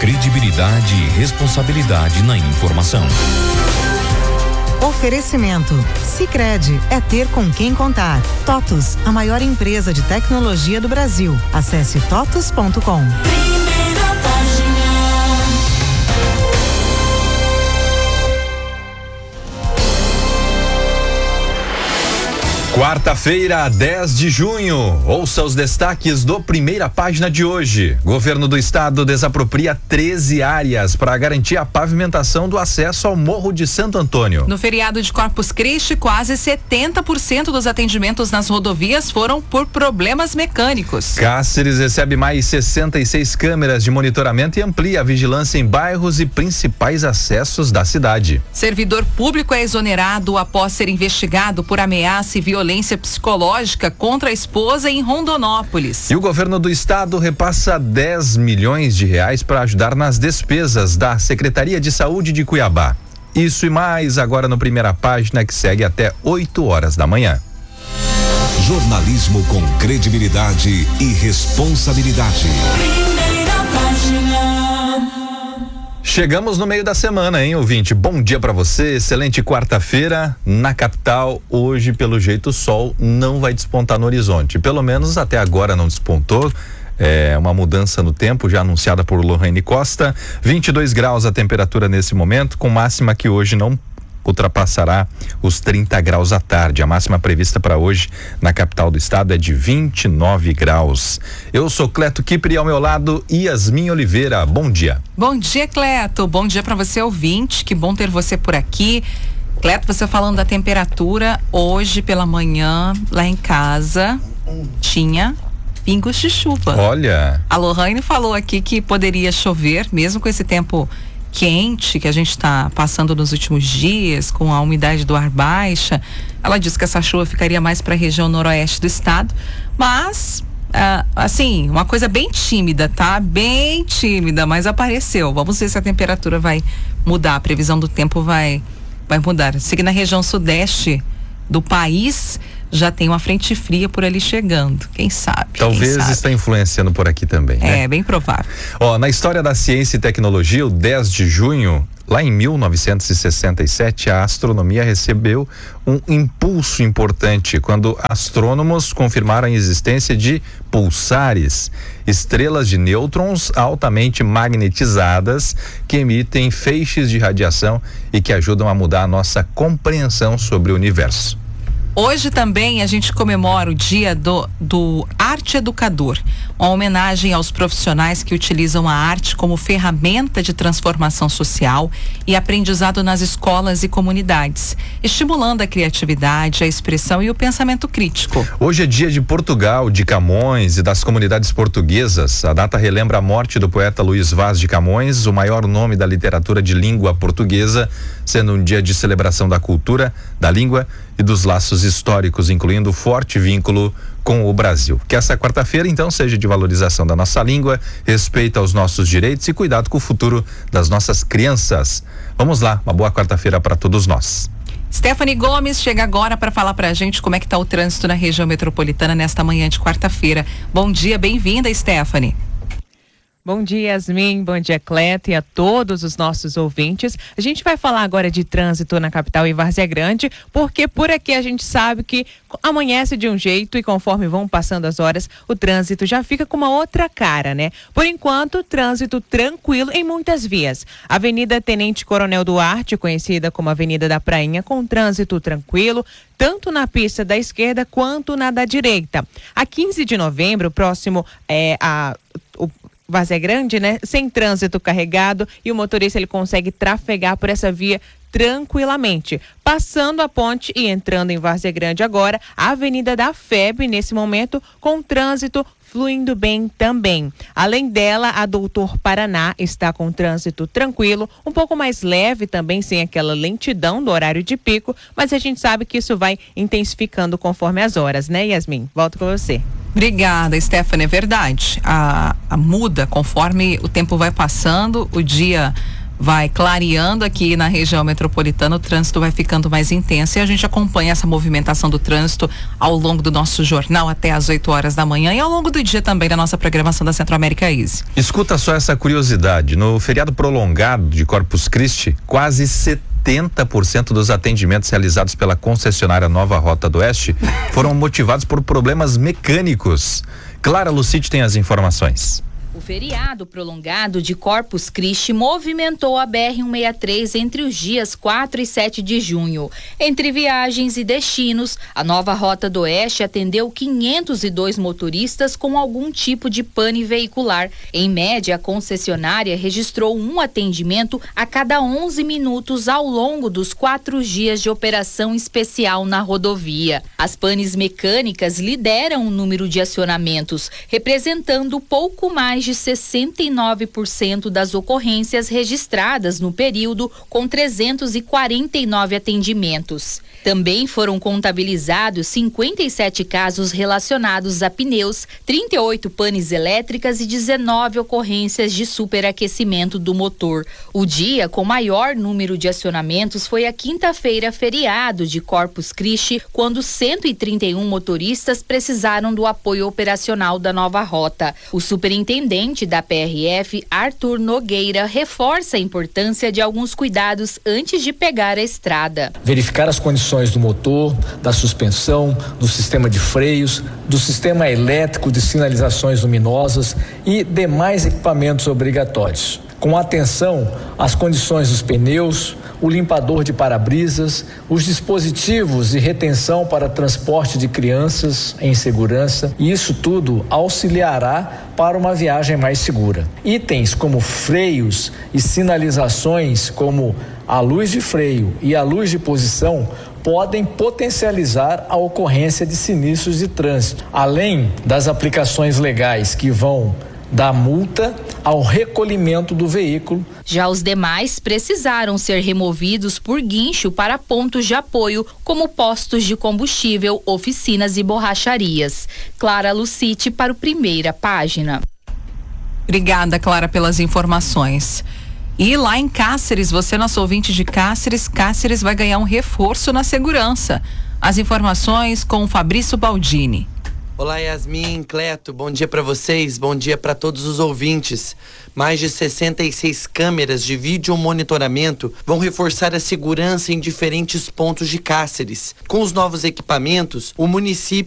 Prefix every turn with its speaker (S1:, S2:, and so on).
S1: credibilidade e responsabilidade na informação.
S2: Oferecimento. Sicredi é ter com quem contar. TOTUS, a maior empresa de tecnologia do Brasil. Acesse totus.com.
S3: Quarta-feira, 10 de junho. Ouça os destaques do Primeira Página de hoje. Governo do Estado desapropria 13 áreas para garantir a pavimentação do acesso ao Morro de Santo Antônio.
S4: No feriado de Corpus Christi, quase 70% dos atendimentos nas rodovias foram por problemas mecânicos.
S3: Cáceres recebe mais 66 câmeras de monitoramento e amplia a vigilância em bairros e principais acessos da cidade.
S4: Servidor público é exonerado após ser investigado por ameaça e violência psicológica contra a esposa em Rondonópolis.
S3: E o governo do estado repassa 10 milhões de reais para ajudar nas despesas da Secretaria de Saúde de Cuiabá. Isso e mais agora no Primeira Página, que segue até 8 horas da manhã.
S1: Jornalismo com credibilidade e responsabilidade.
S5: Primeira Página.
S3: Chegamos no meio da semana, hein, ouvinte? Bom dia pra você, excelente quarta-feira na capital. Hoje, pelo jeito, o sol não vai despontar no horizonte. Pelo menos até agora não despontou. É uma mudança no tempo já anunciada por Lohane Costa. 22 graus a temperatura nesse momento, com máxima que hoje não ultrapassará os 30 graus à tarde. A máxima prevista para hoje na capital do estado é de 29 graus. Eu sou Cleto Kipri, ao meu lado Yasmin Oliveira. Bom dia.
S4: Bom dia, Cleto. Bom dia para você, ouvinte. Que bom ter você por aqui. Cleto, você falando da temperatura, hoje pela manhã lá em casa tinha pingos de chuva.
S3: Olha.
S4: A Lohane falou aqui que poderia chover, mesmo com esse tempo quente que a gente está passando nos últimos dias, com a umidade do ar baixa. Ela disse que essa chuva ficaria mais para a região noroeste do estado, mas assim, uma coisa bem tímida, tá? Bem tímida, mas apareceu. Vamos ver se a temperatura vai mudar, a previsão do tempo vai mudar. Sei que na região sudeste do país já tem uma frente fria por ali chegando, quem sabe?
S3: Talvez está influenciando por aqui também, né?
S4: É, bem provável.
S3: Na história da ciência e tecnologia, o 10 de junho, lá em 1967, a astronomia recebeu um impulso importante quando astrônomos confirmaram a existência de pulsares, estrelas de nêutrons altamente magnetizadas que emitem feixes de radiação e que ajudam a mudar a nossa compreensão sobre o universo.
S4: Hoje também a gente comemora o dia do Arte Educador, uma homenagem aos profissionais que utilizam a arte como ferramenta de transformação social e aprendizado nas escolas e comunidades, estimulando a criatividade, a expressão e o pensamento crítico.
S3: Hoje é dia de Portugal, de Camões e das comunidades portuguesas. A data relembra a morte do poeta Luís Vaz de Camões, o maior nome da literatura de língua portuguesa, sendo um dia de celebração da cultura, da língua e dos laços históricos, incluindo o forte vínculo com o Brasil. Que essa quarta-feira, então, seja de valorização da nossa língua, respeito aos nossos direitos e cuidado com o futuro das nossas crianças. Vamos lá, uma boa quarta-feira para todos nós.
S4: Stephanie Gomes chega agora para falar para a gente como é que está o trânsito na região metropolitana nesta manhã de quarta-feira. Bom dia, bem-vinda, Stephanie.
S6: Bom dia, Yasmin, bom dia, Cleto, e a todos os nossos ouvintes. A gente vai falar agora de trânsito na capital e Várzea Grande, porque por aqui a gente sabe que amanhece de um jeito e conforme vão passando as horas, o trânsito já fica com uma outra cara, né? Por enquanto, trânsito tranquilo em muitas vias. Avenida Tenente Coronel Duarte, conhecida como Avenida da Prainha, com trânsito tranquilo, tanto na pista da esquerda quanto na da direita. A 15 de novembro, próximo o Várzea Grande, né? Sem trânsito carregado e o motorista ele consegue trafegar por essa via tranquilamente. Passando a ponte e entrando em Várzea Grande agora, a Avenida da FEB nesse momento com trânsito fluindo bem também. Além dela, a Doutor Paraná está com trânsito tranquilo, um pouco mais leve também, sem aquela lentidão do horário de pico, mas a gente sabe que isso vai intensificando conforme as horas, né, Yasmin? Volto com você.
S4: Obrigada, Stephanie, é verdade. A muda conforme o tempo vai passando, o dia vai clareando aqui na região metropolitana, o trânsito vai ficando mais intenso e a gente acompanha essa movimentação do trânsito ao longo do nosso jornal até às 8 horas da manhã e ao longo do dia também na nossa programação da Centro-América Easy.
S3: Escuta só essa curiosidade, no feriado prolongado de Corpus Christi, quase 70% dos atendimentos realizados pela concessionária Nova Rota do Oeste foram motivados por problemas mecânicos. Clara Lucite tem as informações.
S7: O feriado prolongado de Corpus Christi movimentou a BR-163 entre os dias 4 e 7 de junho. Entre viagens e destinos, a Nova Rota do Oeste atendeu 502 motoristas com algum tipo de pane veicular. Em média, a concessionária registrou um atendimento a cada 11 minutos ao longo dos 4 dias de operação especial na rodovia. As panes mecânicas lideram o número de acionamentos, representando pouco mais de 69% das ocorrências registradas no período, com 349 atendimentos. Também foram contabilizados 57 casos relacionados a pneus, 38 panes elétricas e 19 ocorrências de superaquecimento do motor. O dia com maior número de acionamentos foi a quinta-feira, feriado de Corpus Christi, quando 131 motoristas precisaram do apoio operacional da Nova Rota. O superintendente da PRF, Arthur Nogueira, reforça a importância de alguns cuidados antes de pegar a estrada.
S8: Verificar as condições do motor, da suspensão, do sistema de freios, do sistema elétrico de sinalizações luminosas e demais equipamentos obrigatórios. Com atenção às condições dos pneus, o limpador de para-brisas, os dispositivos de retenção para transporte de crianças em segurança, e isso tudo auxiliará para uma viagem mais segura. Itens como freios e sinalizações como a luz de freio e a luz de posição podem potencializar a ocorrência de sinistros de trânsito, além das aplicações legais que vão da multa ao recolhimento do veículo.
S7: Já os demais precisaram ser removidos por guincho para pontos de apoio, como postos de combustível, oficinas e borracharias. Clara Lucite para o Primeira Página.
S4: Obrigada, Clara, pelas informações. E lá em Cáceres, você, nosso ouvinte de Cáceres vai ganhar um reforço na segurança. As informações com o Fabrício Baldini.
S9: Olá, Yasmin, Cleto, bom dia para vocês, bom dia para todos os ouvintes. Mais de 66 câmeras de vídeo monitoramento vão reforçar a segurança em diferentes pontos de Cáceres. Com os novos equipamentos, o município